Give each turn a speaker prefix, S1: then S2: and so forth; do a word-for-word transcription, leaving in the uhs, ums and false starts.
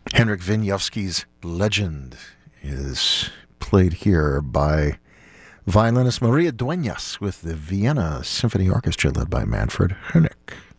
S1: Henrik Wieniawski's Legend is played here by violinist Maria Dueñas with the Vienna Symphony Orchestra led by Manfred Honeck.